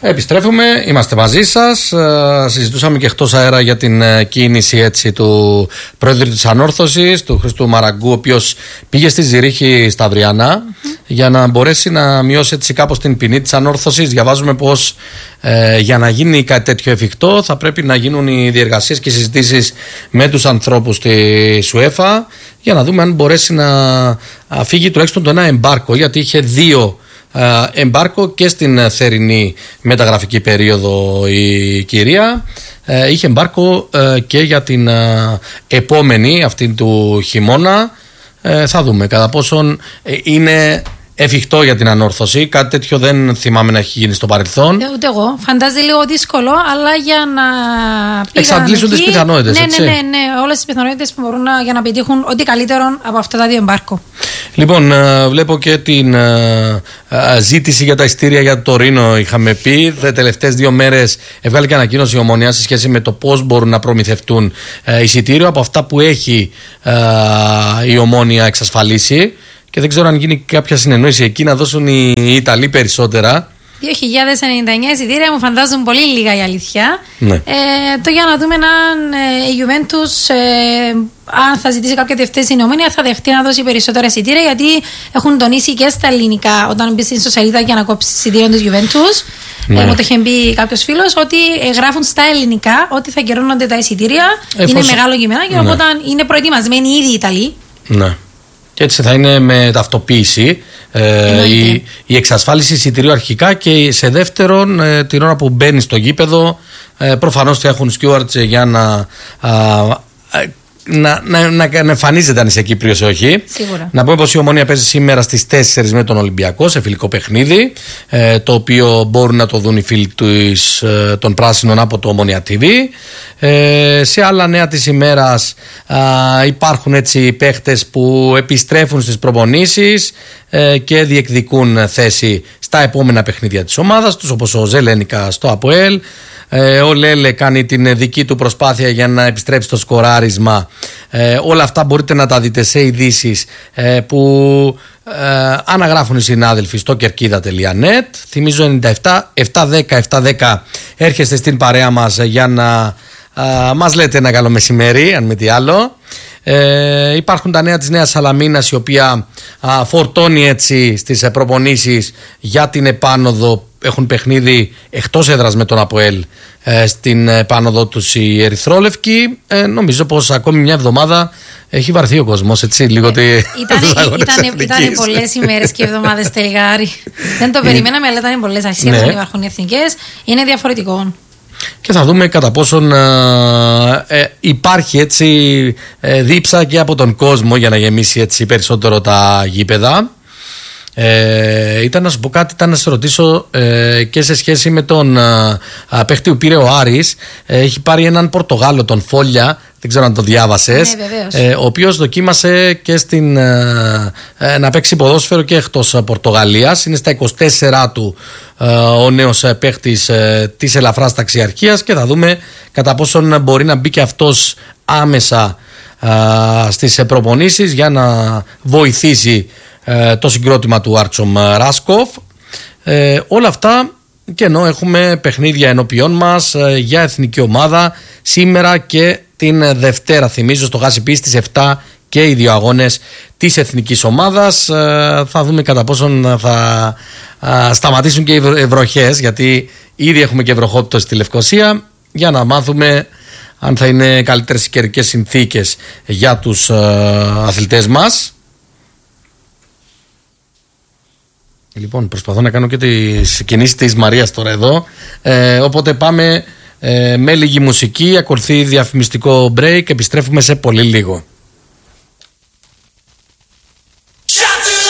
Επιστρέφουμε, είμαστε μαζί σας. Συζητούσαμε και εκτός αέρα για την κίνηση έτσι, του πρόεδρου της Ανόρθωσης, του Χρήστου Μαραγκού, ο οποίος πήγε στη Ζηρίχη στα Αυριανά για να μπορέσει να μειώσει έτσι κάπως την ποινή της Ανόρθωσης. Διαβάζουμε πως για να γίνει κάτι τέτοιο εφικτό θα πρέπει να γίνουν οι διεργασίες και οι συζητήσεις με τους ανθρώπους της UEFA για να δούμε αν μπορέσει να φύγει τουλάχιστον το ένα εμπάρκο, γιατί είχε δύο εμπάρκο και στην θερινή μεταγραφική περίοδο η κυρία. Είχε εμπάρκο και για την επόμενη, αυτή του χειμώνα. Θα δούμε κατά πόσον είναι εφικτό για την Ανόρθωση. Κάτι τέτοιο δεν θυμάμαι να έχει γίνει στο παρελθόν. Ούτε εγώ. Φαντάζει λίγο δύσκολο, αλλά για να εξαντλήσουν τις πιθανότητες. Ναι, όλες τις πιθανότητες που μπορούν για να πετύχουν ό,τι καλύτερο από αυτά τα δύο εμπάρκο. Λοιπόν, βλέπω και την ζήτηση για τα εισιτήρια για το Τωρίνο. Είχαμε πει τελευταίες 2 μέρες έβγαλε και ανακοίνωση η Ομονία σε σχέση με το πώς μπορούν να προμηθευτούν εισιτήριο από αυτά που έχει η Ομόνια εξασφαλίσει. Και δεν ξέρω αν γίνει κάποια συνεννόηση εκεί να δώσουν οι Ιταλοί περισσότερα. 2.099 εισιτήρια μου φαντάζουν πολύ λίγα η αλήθεια. Ναι. Το για να δούμε αν η Juventus, αν θα ζητήσει κάποια διευθέτηση η Ομόνια, θα δεχτεί να δώσει περισσότερα εισιτήρια, γιατί έχουν τονίσει και στα ελληνικά, όταν μπει στην ιστοσελίδα για να κόψει εισιτήριο τη Juventus. Ναι. Μου το είχε πει κάποιο φίλο ότι γράφουν στα ελληνικά ότι θα καιρώνονται τα εισιτήρια. Είναι μεγάλο κείμενο και οπότε είναι προετοιμασμένοι ήδη οι Ιταλοί. Ναι. Και έτσι θα είναι με ταυτοποίηση η εξασφάλιση εισιτηρίου αρχικά, και σε δεύτερον την ώρα που μπαίνει στο γήπεδο προφανώς θα έχουν stewards για να εμφανίζεται αν είσαι Κύπριος ή όχι. Σίγουρα. Να πούμε πως η Ομόνια παίζει σήμερα στις 4 με τον Ολυμπιακό σε φιλικό παιχνίδι, το οποίο μπορούν να το δουν οι φίλοι των Πράσινων από το Ομόνια TV. Σε άλλα νέα της ημέρας υπάρχουν έτσι παίχτες που επιστρέφουν στις προπονήσεις και διεκδικούν θέση στα επόμενα παιχνίδια της ομάδας τους, όπως ο Ζελένικα στο ΑΠΟΕΛ. Ο Λέλε κάνει την δική του προσπάθεια για να επιστρέψει στο σκοράρισμα. Όλα αυτά μπορείτε να τα δείτε σε ειδήσεις που αναγράφουν οι συνάδελφοι στο κερκίδα.net. Θυμίζω 710 έρχεστε στην παρέα μας για να μας λέτε ένα καλό μεσημέρι, αν με τι άλλο. Υπάρχουν τα νέα της Νέας Σαλαμίνας, η οποία φορτώνει έτσι στις προπονήσεις για την επάνωδο. Έχουν παιχνίδι εκτός έδρας με τον ΑΠΟΕΛ στην επάνωδο τους οι Ερυθρόλευκοι. Νομίζω πως ακόμη μια εβδομάδα έχει βαρθεί ο κόσμος, έτσι λίγο. Ήταν πολλές ημέρες και εβδομάδες τελικά. Δεν το περιμέναμε, αλλά ήταν πολλές αξίες που υπάρχουν οι εθνικές. Είναι διαφορετικό. Και θα δούμε κατά πόσον υπάρχει έτσι δίψα και από τον κόσμο για να γεμίσει έτσι περισσότερο τα γήπεδα. Ήταν να σου πω κάτι, ήταν να σε ρωτήσω και σε σχέση με τον παίχτη που πήρε ο Άρης. Έχει πάρει έναν Πορτογάλο, τον Φόλια, δεν ξέρω αν το διάβασες, ο οποίος δοκίμασε και να παίξει ποδόσφαιρο και εκτός Πορτογαλίας. Είναι στα 24 του ο νέος παίχτης της ελαφράς ταξιαρχίας, και θα δούμε κατά πόσον μπορεί να μπει και αυτός άμεσα στις προπονήσεις για να βοηθήσει το συγκρότημα του Άρτσομ Ράσκοφ. Όλα αυτά, και ενώ έχουμε παιχνίδια ενώπιόν μας για εθνική ομάδα σήμερα και την Δευτέρα. Θυμίζω στο Γάσιπι στις 7 και οι 2 αγώνες της εθνικής ομάδας. Θα δούμε κατά πόσον θα σταματήσουν και οι βροχές, γιατί ήδη έχουμε και βροχόπτωση στη Λευκοσία, για να μάθουμε αν θα είναι καλύτερες οι καιρικές συνθήκες για τους αθλητές μας. Λοιπόν, προσπαθώ να κάνω και τις κινήσεις της Μαρίας τώρα εδώ. Οπότε πάμε με λίγη μουσική, ακολουθεί διαφημιστικό break, επιστρέφουμε σε πολύ λίγο.